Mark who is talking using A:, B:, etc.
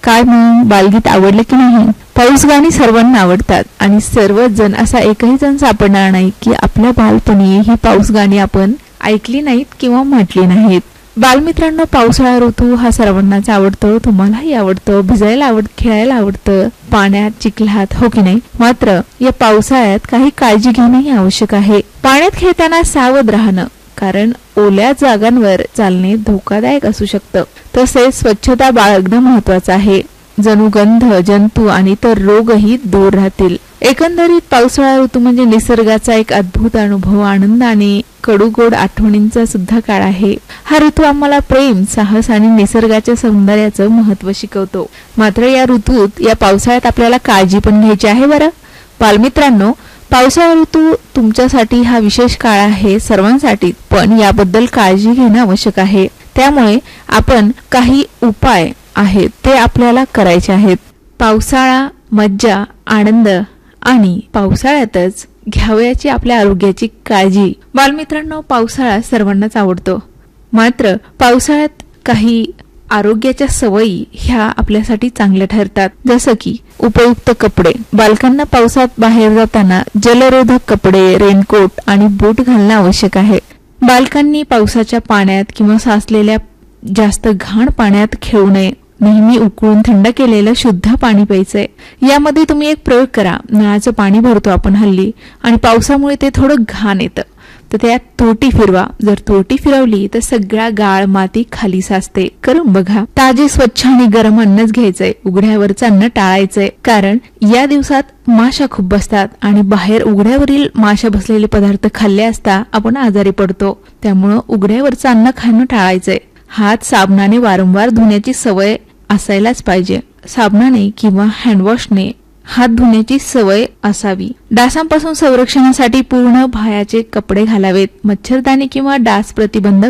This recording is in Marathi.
A: काय मग बालगीत आवडलं की नाही? पाऊस गाणी सर्वांना आवडतात आणि सर्वच जण असा एकही जण सापडणार नाही की आपल्या बालपणी ही पाऊस गाणी आपण ऐकली नाहीत किंवा म्हटली नाहीत. बालमित्रांनो, पावसाळा ऋतू हा सर्वांनाच आवडतो. तुम्हालाही आवडतं, भिजायला खेळायला आवडतं पाण्यात, चिखलात, हो की नाही? मात्र या पावसाळ्यात काही काळजी घेणंही आवश्यक आहे. पाण्यात खेळताना सावध राहणं, कारण ओल्या जागांवर चालणे धोकादायक असू शकतं. तसेच स्वच्छता बाळगणं महत्वाचं आहे. जणू गंध, जंतू आणि इतर रोगही दूर राहतील. एकंदरीत पावसाळा ऋतू म्हणजे निसर्गाचा एक अद्भुत अनुभव, आनंद आणि कडूगोड आठवणींचा सुद्धा काळ आहे. हा ऋतू आम्हाला प्रेम, साहस आणि निसर्गाच्या सौंदर्याचं महत्त्व शिकवतो. मात्र या ऋतूत, या पावसाळ्यात आपल्याला काळजी पण घ्यायची आहे बरं. बालमित्रांनो, पावसाळा ऋतू तुमच्यासाठी हा विशेष काळ आहे, सर्वांसाठी, पण याबद्दल काळजी घेणं आवश्यक आहे. त्यामुळे आपण काही उपाय आहेत ते आपल्याला करायचे आहेत. पावसाळा, मज्जा, आनंद आणि पावसाळ्यातच घ्यावयाची आपल्या आरोग्याची काळजी. बालमित्रांनो, पावसाळा सर्वांनाच आवडतो. मात्र पावसाळ्यात काही आरोग्याच्या सवयी ह्या आपल्यासाठी चांगल्या ठरतात. जसं की उपयुक्त कपडे. बालकांना पावसात बाहेर जाताना जलरोधक कपडे, रेनकोट आणि बूट घालणं आवश्यक आहे. बालकांनी पावसाच्या पाण्यात किंवा साचलेल्या जास्त घाण पाण्यात खेळू नये. नेहमी उकळून थंड केलेलं शुद्ध पाणी प्यायचंय. यामध्ये तुम्ही एक प्रयोग करा. नळाचं पाणी भरतो आपण हल्ली आणि पावसामुळे ते थोडं घाण येतं, तर त्यात तोटी फिरवा. जर तोटी फिरवली तर सगळा गाळ, माती खाली साचते. करून बघा. ताजे, स्वच्छ आणि गरम अन्नच घ्यायचंय. उघड्यावरचं अन्न टाळायचंय, कारण या दिवसात माशा खूप बसतात आणि बाहेर उघड्यावरील माशा बसलेले पदार्थ खाल्ले असता आपण आजारी पडतो. त्यामुळं उघड्यावरचं अन्न खाणं टाळायचंय. हात साबणाने वारंवार धुण्याची सवय असायलाच पाहिजे. साबणाने किंवा हँडवॉशने हात धुण्याची सवय असावी. डासांपासून संरक्षणासाठी पूर्ण बाह्याचे कपडे घालावेत. मच्छरदाणी किंवा डास प्रतिबंधक